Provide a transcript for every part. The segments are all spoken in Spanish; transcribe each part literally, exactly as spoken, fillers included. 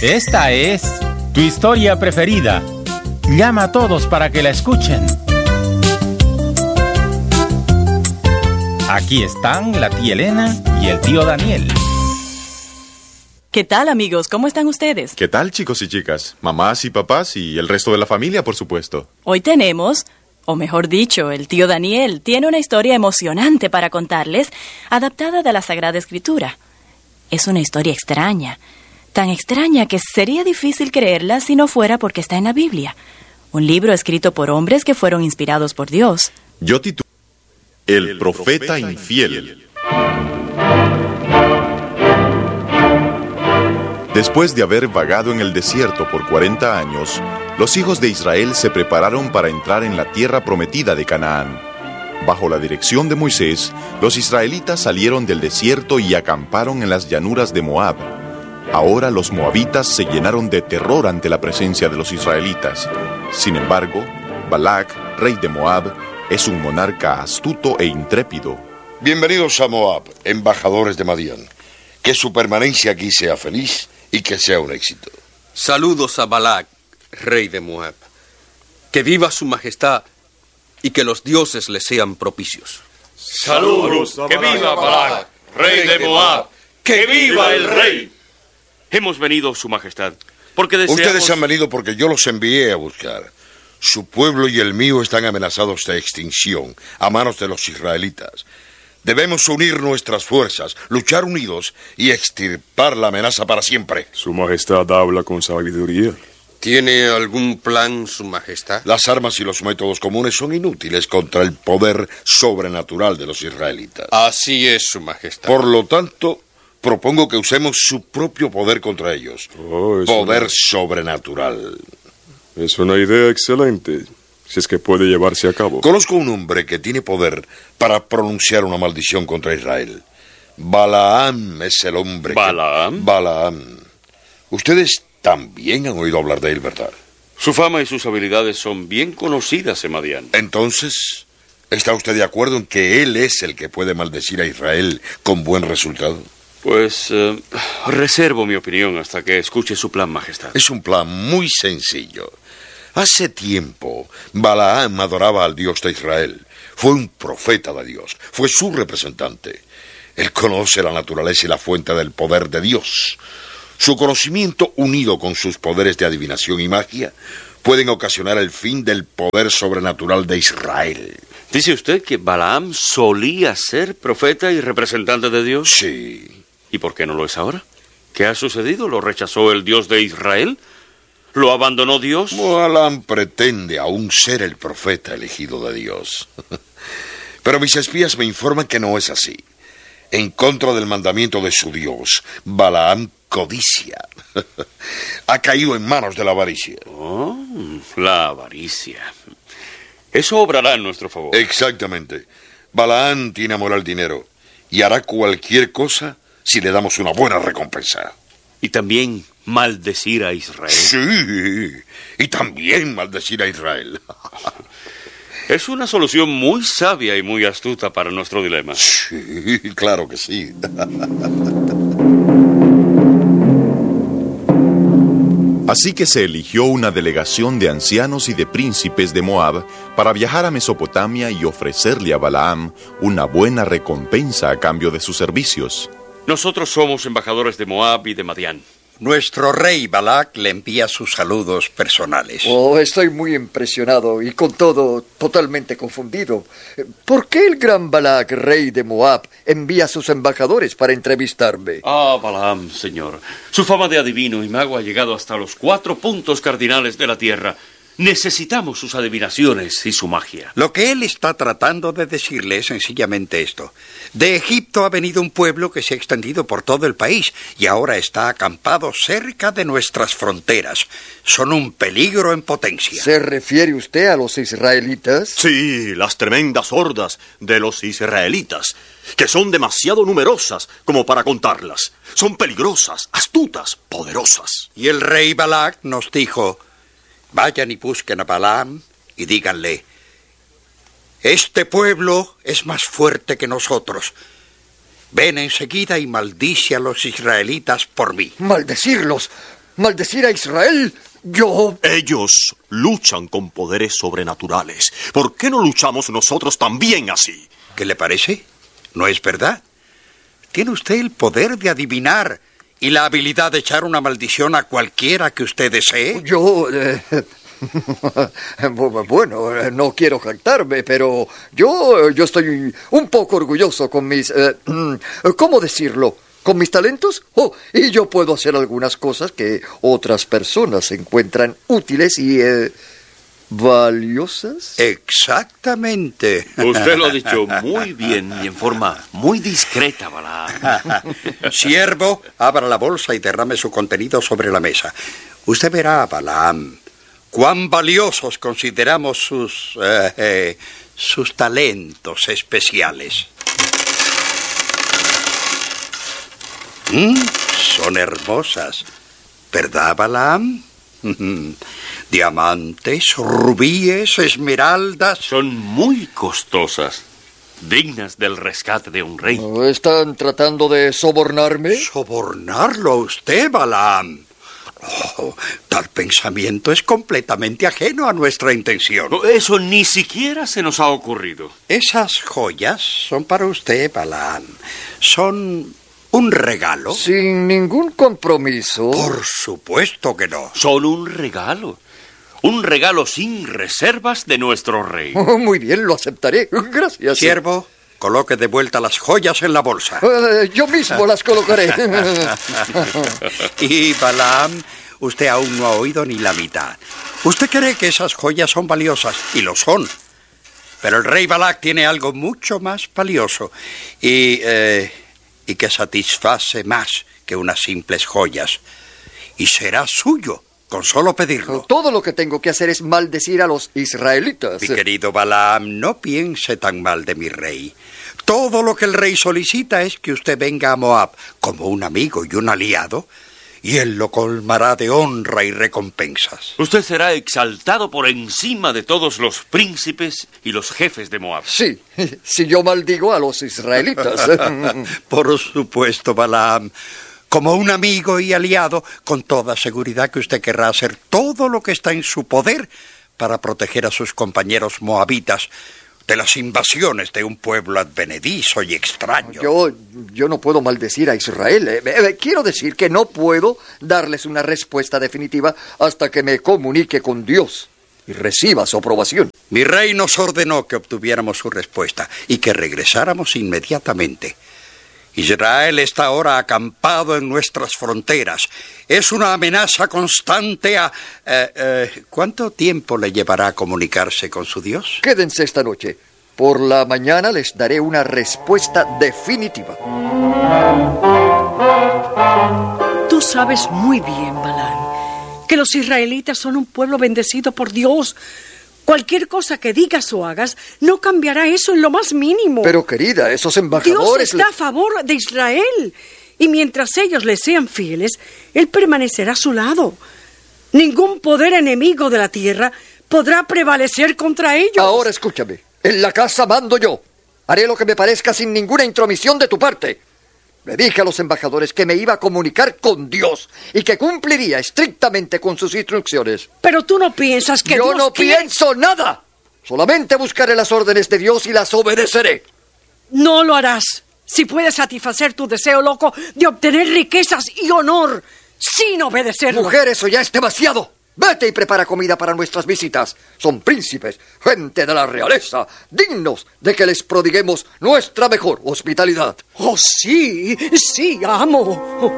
Esta es tu historia preferida. Llama a todos para que la escuchen. Aquí están la tía Elena y el tío Daniel. ¿Qué tal, amigos? ¿Cómo están ustedes? ¿Qué tal, chicos y chicas? Mamás y papás y el resto de la familia, por supuesto. Hoy tenemos, o mejor dicho, el tío Daniel tiene una historia emocionante para contarles, adaptada de la Sagrada Escritura. Es una historia extraña, tan extraña que sería difícil creerla si no fuera porque está en la Biblia. Un libro escrito por hombres que fueron inspirados por Dios. Yo titulo El profeta infiel. Después de haber vagado en el desierto por cuarenta años, los hijos de Israel se prepararon para entrar en la tierra prometida de Canaán. Bajo la dirección de Moisés, los israelitas salieron del desierto y acamparon en las llanuras de Moab. Ahora los moabitas se llenaron de terror ante la presencia de los israelitas. Sin embargo, Balac, rey de Moab, es un monarca astuto e intrépido. Bienvenidos a Moab, embajadores de Madián. Que su permanencia aquí sea feliz y que sea un éxito. Saludos a Balac, rey de Moab. Que viva su majestad y que los dioses le sean propicios. Saludos, que viva Balac, rey de Moab. Que viva el rey. Hemos venido, su majestad, porque deseamos... Ustedes han venido porque yo los envié a buscar. Su pueblo y el mío están amenazados de extinción a manos de los israelitas. Debemos unir nuestras fuerzas, luchar unidos y extirpar la amenaza para siempre. Su majestad habla con sabiduría. ¿Tiene algún plan, su majestad? Las armas y los métodos comunes son inútiles contra el poder sobrenatural de los israelitas. Así es, su majestad. Por lo tanto, propongo que usemos su propio poder contra ellos. Oh, poder una... sobrenatural. Es una idea excelente, si es que puede llevarse a cabo. Conozco un hombre que tiene poder para pronunciar una maldición contra Israel. Balaam es el hombre. ¿Balaam? Que... Balaam. Ustedes también han oído hablar de él, ¿verdad? Su fama y sus habilidades son bien conocidas en Madián. Entonces, ¿está usted de acuerdo en que él es el que puede maldecir a Israel con buen resultado? Pues eh, reservo mi opinión hasta que escuche su plan, majestad. Es un plan muy sencillo. Hace tiempo, Balaam adoraba al Dios de Israel. Fue un profeta de Dios. Fue su representante. Él conoce la naturaleza y la fuente del poder de Dios. Su conocimiento, unido con sus poderes de adivinación y magia, pueden ocasionar el fin del poder sobrenatural de Israel. ¿Dice usted que Balaam solía ser profeta y representante de Dios? Sí. ¿Y por qué no lo es ahora? ¿Qué ha sucedido? ¿Lo rechazó el Dios de Israel? ¿Lo abandonó Dios? Balaam pretende aún ser el profeta elegido de Dios. Pero mis espías me informan que no es así. En contra del mandamiento de su Dios, Balaam codicia. Ha caído en manos de la avaricia. Oh, la avaricia. Eso obrará en nuestro favor. Exactamente. Balaam tiene amor al dinero y hará cualquier cosa si le damos una buena recompensa. Y también maldecir a Israel. Sí, y también maldecir a Israel. Es una solución muy sabia y muy astuta para nuestro dilema. Sí, claro que sí. Así que se eligió una delegación de ancianos y de príncipes de Moab para viajar a Mesopotamia y ofrecerle a Balaam una buena recompensa a cambio de sus servicios. Nosotros somos embajadores de Moab y de Madián. Nuestro rey Balac le envía sus saludos personales. Oh, estoy muy impresionado y con todo totalmente confundido. ¿Por qué el gran Balac, rey de Moab, envía a sus embajadores para entrevistarme? Ah, Balaam, señor. Su fama de adivino y mago ha llegado hasta los cuatro puntos cardinales de la tierra. Necesitamos sus adivinaciones y su magia. Lo que él está tratando de decirle es sencillamente esto. De Egipto ha venido un pueblo que se ha extendido por todo el país y ahora está acampado cerca de nuestras fronteras. Son un peligro en potencia. ¿Se refiere usted a los israelitas? Sí, las tremendas hordas de los israelitas, que son demasiado numerosas como para contarlas. Son peligrosas, astutas, poderosas. Y el rey Balac nos dijo... Vayan y busquen a Balaam y díganle, este pueblo es más fuerte que nosotros. Ven enseguida y maldice a los israelitas por mí. ¿Maldecirlos? ¿Maldecir a Israel? Yo... Ellos luchan con poderes sobrenaturales. ¿Por qué no luchamos nosotros también así? ¿Qué le parece? ¿No es verdad? Tiene usted el poder de adivinar y la habilidad de echar una maldición a cualquiera que usted desee. Yo... Eh, bueno, no quiero jactarme, pero yo, yo estoy un poco orgulloso con mis... Eh, ¿Cómo decirlo? ¿Con mis talentos? Oh, y yo puedo hacer algunas cosas que otras personas encuentran útiles y... Eh, ¿valiosas? Exactamente. Usted lo ha dicho muy bien y en forma muy discreta, Balaam. Siervo, abra la bolsa y derrame su contenido sobre la mesa. Usted verá, Balaam, cuán valiosos consideramos sus... Eh, eh, sus talentos especiales. Mm, son hermosas, ¿verdad, Balaam? Diamantes, rubíes, esmeraldas. Son muy costosas, dignas del rescate de un rey. ¿Están tratando de sobornarme? ¿Sobornarlo a usted, Balaam? Oh, tal pensamiento es completamente ajeno a nuestra intención. Eso ni siquiera se nos ha ocurrido. Esas joyas son para usted, Balaam. Son... ¿un regalo? Sin ningún compromiso. Por supuesto que no. Son un regalo. Un regalo sin reservas de nuestro rey. Oh, muy bien, lo aceptaré. Gracias. Siervo, coloque de vuelta las joyas en la bolsa. Uh, yo mismo las colocaré. Y Balaam, usted aún no ha oído ni la mitad. Usted cree que esas joyas son valiosas, y lo son. Pero el rey Balac tiene algo mucho más valioso. Y... Eh, y que satisface más que unas simples joyas. Y será suyo, con solo pedirlo. Todo lo que tengo que hacer es maldecir a los israelitas. Mi querido Balaam, no piense tan mal de mi rey. Todo lo que el rey solicita es que usted venga a Moab como un amigo y un aliado, y él lo colmará de honra y recompensas. Usted será exaltado por encima de todos los príncipes y los jefes de Moab. Sí, si yo maldigo a los israelitas. Por supuesto, Balaam. Como un amigo y aliado, con toda seguridad que usted querrá hacer todo lo que está en su poder para proteger a sus compañeros moabitas de las invasiones de un pueblo advenedizo y extraño. Yo, yo no puedo maldecir a Israel. Eh, eh, quiero decir que no puedo darles una respuesta definitiva hasta que me comunique con Dios y reciba su aprobación. Mi rey nos ordenó que obtuviéramos su respuesta y que regresáramos inmediatamente. Israel está ahora acampado en nuestras fronteras. Es una amenaza constante a... Eh, eh, ¿Cuánto tiempo le llevará a comunicarse con su Dios? Quédense esta noche. Por la mañana les daré una respuesta definitiva. Tú sabes muy bien, Balaam, que los israelitas son un pueblo bendecido por Dios. Cualquier cosa que digas o hagas no cambiará eso en lo más mínimo. Pero, querida, esos embajadores... Dios está a favor de Israel. Y mientras ellos le sean fieles, Él permanecerá a su lado. Ningún poder enemigo de la tierra podrá prevalecer contra ellos. Ahora escúchame. En la casa mando yo. Haré lo que me parezca sin ninguna intromisión de tu parte. Le dije a los embajadores que me iba a comunicar con Dios y que cumpliría estrictamente con sus instrucciones. Pero tú no piensas que Yo Dios no quiere... pienso nada. Solamente buscaré las órdenes de Dios y las obedeceré. No lo harás. Si puedes satisfacer tu deseo loco de obtener riquezas y honor sin obedecerlo. Mujer, eso ya es demasiado. Vete y prepara comida para nuestras visitas. Son príncipes, gente de la realeza, dignos de que les prodiguemos nuestra mejor hospitalidad. Oh, sí, sí, amo.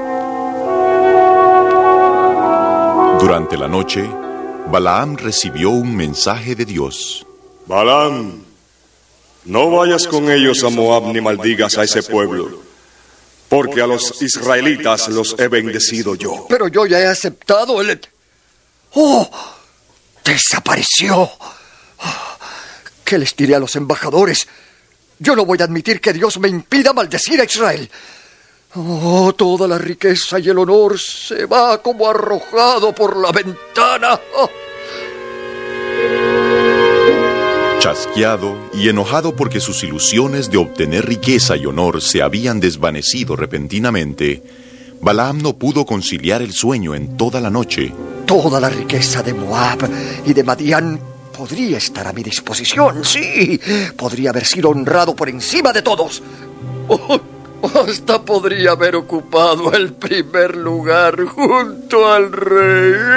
Durante la noche, Balaam recibió un mensaje de Dios. Balaam, no vayas con ellos a Moab ni maldigas a ese pueblo, porque a los israelitas los he bendecido yo. Pero yo ya he aceptado el... ¡Oh! ¡Desapareció! ¿Qué les diré a los embajadores? Yo no voy a admitir que Dios me impida maldecir a Israel. Oh, toda la riqueza y el honor se va como arrojado por la ventana. Oh. Chasqueado y enojado porque sus ilusiones de obtener riqueza y honor se habían desvanecido repentinamente, Balaam no pudo conciliar el sueño en toda la noche. Toda la riqueza de Moab y de Madián podría estar a mi disposición, sí. Podría haber sido honrado por encima de todos. Oh, hasta podría haber ocupado el primer lugar junto al rey.